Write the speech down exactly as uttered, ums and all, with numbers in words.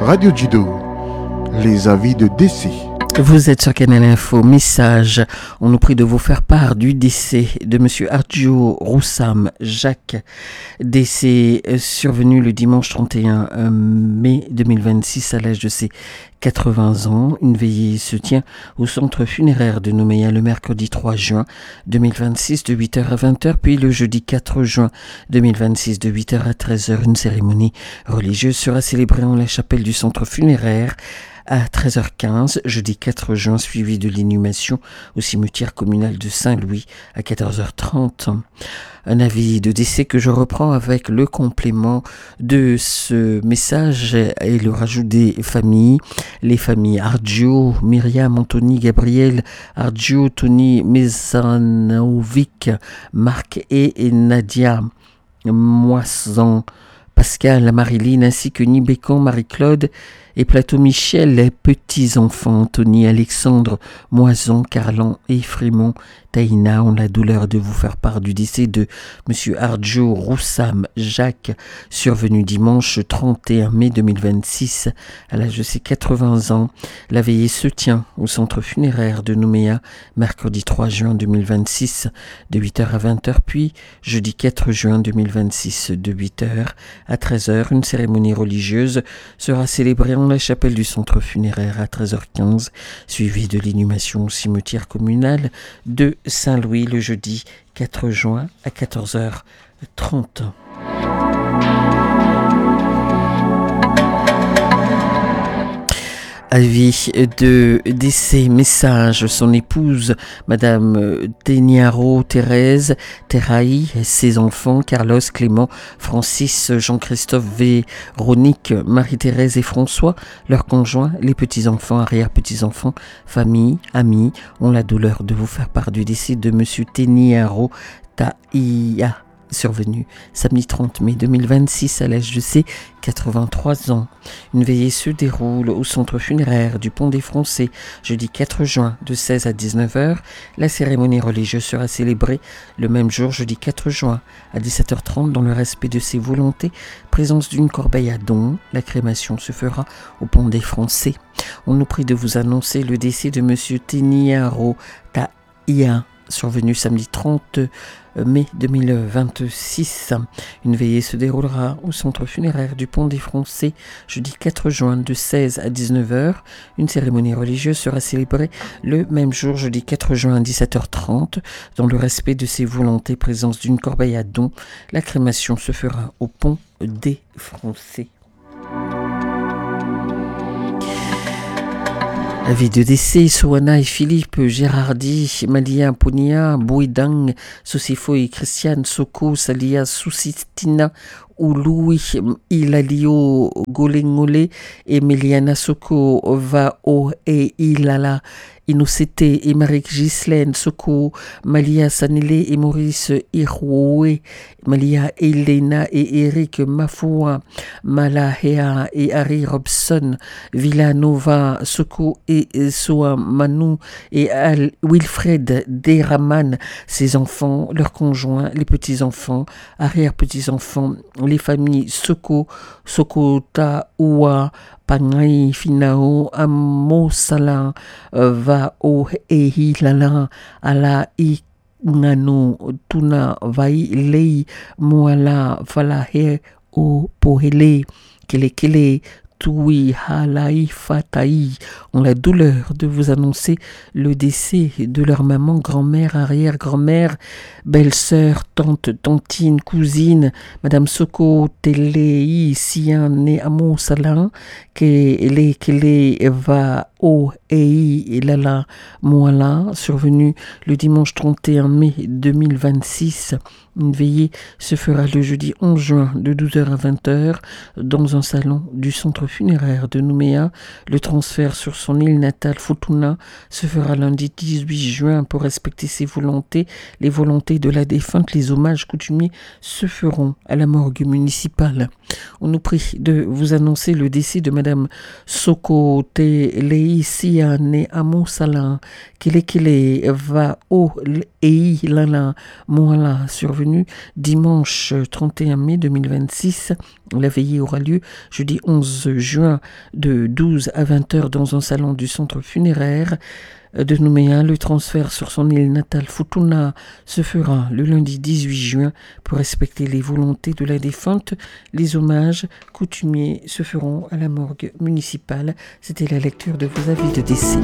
Radio Judo, les avis de décès. Vous êtes sur Canal Info, message. On nous prie de vous faire part du décès de Monsieur Ardjo Roussam Jacques, décès survenu le dimanche trente et un mai deux mille vingt-six à l'âge de ses quatre-vingts ans. Une veillée se tient au centre funéraire de Nouméa le mercredi trois juin deux mille vingt-six de huit heures à vingt heures, puis le jeudi quatre juin deux mille vingt-six de huit heures à treize heures. Une cérémonie religieuse sera célébrée en la chapelle du centre funéraire à treize heures quinze, jeudi quatre juin, suivi de l'inhumation au cimetière communal de Saint-Louis à quatorze heures trente. Un avis de décès que je reprends avec le complément de ce message et le rajout des familles. Les familles Ardjo, Myriam, Anthony, Gabriel, Ardjo, Tony, Mezanovic, Marc et Nadia, Moisan, Pascal, Marilyn, ainsi que Nibécan, Marie-Claude et Plateau Michel, les petits-enfants, Anthony, Alexandre, Moison, Carlan et Frémont, Taïna, ont la douleur de vous faire part du décès de Monsieur Ardjo Roussam Jacques, survenu dimanche trente et un mai deux mille vingt-six à l'âge de ses quatre-vingts ans. La veillée se tient au centre funéraire de Nouméa, mercredi trois juin deux mille vingt-six de huit heures à vingt heures, puis jeudi quatre juin deux mille vingt-six de huit heures à treize heures. Une cérémonie religieuse sera célébrée en la chapelle du centre funéraire à treize heures quinze, suivie de l'inhumation au cimetière communal de Saint-Louis le jeudi quatre juin à quatorze heures trente. Avis de décès, message, son épouse, Madame Teniaro Thérèse Terraï, ses enfants, Carlos, Clément, Francis, Jean-Christophe, Véronique, Marie-Thérèse et François, leurs conjoints, les petits-enfants, arrière-petits-enfants, famille, amis, ont la douleur de vous faire part du décès de Monsieur Teniaro Taïa, survenu samedi trente mai deux mille vingt-six à l'âge de ses quatre-vingt-trois ans. Une veillée se déroule au centre funéraire du Pont des Français jeudi quatre juin de seize à dix-neuf heures. La cérémonie religieuse sera célébrée le même jour, jeudi quatre juin à dix-sept heures trente, dans le respect de ses volontés. Présence d'une corbeille à dons. La crémation se fera au Pont des Français. On nous prie de vous annoncer le décès de Monsieur Teniaro Taïa, survenu samedi trente mai deux mille vingt-six. Une veillée se déroulera au centre funéraire du Pont des Français jeudi quatre juin de seize à dix-neuf heures. Une cérémonie religieuse sera célébrée le même jour, jeudi quatre juin à dix-sept heures trente, dans le respect de ses volontés. Présence d'une corbeille à dons. La crémation se fera au Pont des Français. Avis de décès, Soana et Philippe, Gérardi, Malia, Ponia, Bouidang, Sosifo et Christiane, Soko, Salia, Susistina, Louis, Ilalio, Golengole, Emiliana Soko, Vao et Ilala, Inocete et Marie Ghislaine, Soko, Malia Sanile et Maurice Iroué, Malia Elena et Eric Mafoua, Malahea et Harry Robson, Villanova, Soko et Soa Manu et Al Wilfred Deraman, ses enfants, leurs conjoints, les petits-enfants, arrière-petits-enfants, les familles Soko, Sokota, Oua, Pangai, Finao, Amosala, Vao, Ehilala, Ala, Ingano, Tuna, Vai, Lei, Moala, Falahe, O, Pohele, Kele Kele, Tui, Halai, Fatai, ont la douleur de vous annoncer le décès de leur maman, grand-mère, arrière-grand-mère, belle-sœur, tante, tantine, cousine, Madame Soko, Telei, Siane, Amo, Salin, Kele, Kele, Va, O, Ei, Lala, Moala, survenu le dimanche trente et un mai deux mille vingt-six. Une veillée se fera le jeudi onze juin de douze heures à vingt heures dans un salon du centre funéraire de Nouméa. Le transfert sur son île natale Futuna se fera lundi dix-huit juin pour respecter ses volontés, les volontés de la défunte. Les hommages coutumiers se feront à la morgue municipale. On nous prie de vous annoncer le décès de Madame Soko Telei Siane Amo Salin, Kele Kele Va O Ei Lala Moala, survenu dimanche trente et un mai deux mille vingt-six La veillée aura lieu jeudi onze juin de douze à vingt heures dans un salon du centre funéraire de Nouméa. Le transfert sur son île natale Futuna se fera le lundi dix-huit juin pour respecter les volontés de la défunte. Les hommages coutumiers se feront à la morgue municipale. C'était la lecture de vos avis de décès.